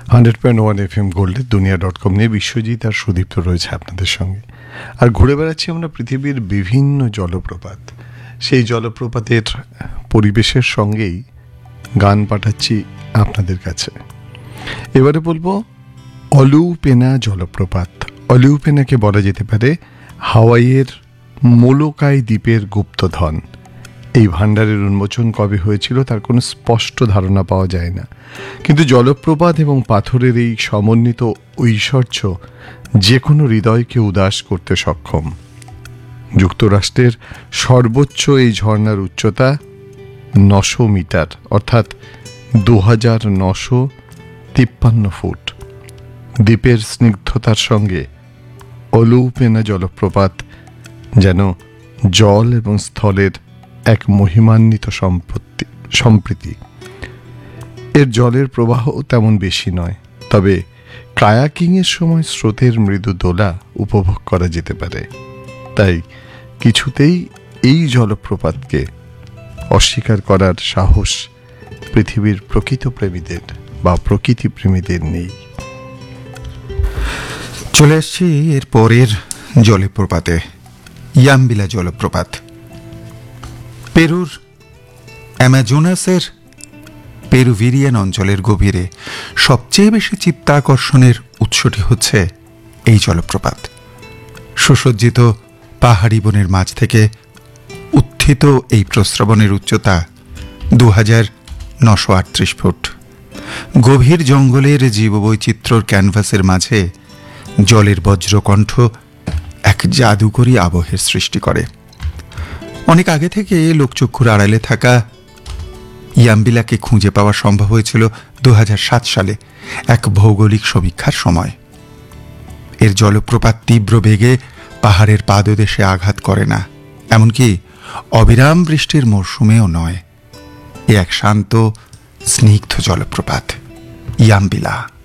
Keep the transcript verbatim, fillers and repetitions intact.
Hundred point one F M গোল্ডের দুনিয়া dot com নিয়ে বিশ্বজিৎ আর সুদীপ্ত রয়েছে আপনাদের সঙ্গে। আর ঘুরে বেড়াচ্ছি আমরা পৃথিবীর বিভিন্ন জলপ্রপাত। সেই জলপ্রপাতের পরিবেশের সঙ্গেই গান পাঠাচ্ছি আপনাদের কাছে। এবারে বলবো অলুপেনা জলপ্রপাত। অলুপেনাকে বলা যেতে পারে হাওয়াইয়ের মোলোকাই দ্বীপের গুপ্তধন। এই ভাণ্ডারের উন্মোচন কবে হয়েছিল তার কোনো স্পষ্ট ধারণা পাওয়া যায় না, কিন্তু জলপ্রপাত এবং পাথরের এই সমন্বিত ঐশ্বর্য যে কোনো হৃদয়কে উদাস করতে সক্ষম। যুক্তরাষ্ট্রের সর্বোচ্চ এই ঝর্ণার উচ্চতা নশো মিটার, অর্থাৎ দু হাজার নশো তিপ্পান্ন ফুট। দ্বীপের স্নিগ্ধতার সঙ্গে অলুপেনা জলপ্রপাত যেন জল এবং স্থলের এক মহিমান্বিত সম্পত্তি সম্প্রীতি। এর জলের প্রবাহ তেমন বেশি নয়, তবে কায়াকিংয়ের সময় স্রোতের মৃদু দোলা উপভোগ করা যেতে পারে। তাই কিছুতেই এই জলপ্রপাতকে অস্বীকার করার সাহস পৃথিবীর প্রকৃত প্রেমীদের বা প্রকৃতি প্রেমীদের নেই। চলে আসছি এর পরের জলপ্রপাতে, ইয়াম্বিলা জলপ্রপাত। পেরুর অ্যামাজোনাসের পেরুভিরিয়ান অঞ্চলের গভীরে সবচেয়ে বেশি চিত্তাকর্ষণের উৎসটি হচ্ছে এই জলপ্রপাত। সুসজ্জিত পাহাড়ি বনের মাঝ থেকে উত্থিত এই প্রস্রবণের উচ্চতা দু হাজার নশো আটত্রিশ ফুট। গভীর জঙ্গলের জীববৈচিত্র্যর ক্যানভাসের মাঝে জলের বজ্রকণ্ঠ এক জাদুকরী আবহের সৃষ্টি করে। অনেক আগে থেকে লোকচক্ষুর আড়ালে থাকা ইয়াম্বিলাকে খুঁজে পাওয়া সম্ভব হয়েছিল দু হাজার সাত সালে এক ভৌগোলিক সমীক্ষার সময়। এর জলপ্রপাত তীব্র বেগে পাহাড়ের পাদদেশে আঘাত করে না, এমনকি অবিরাম বৃষ্টির মরশুমেও নয়। এ এক শান্ত স্নিগ্ধ জলপ্রপাত ইয়াম্বিলা।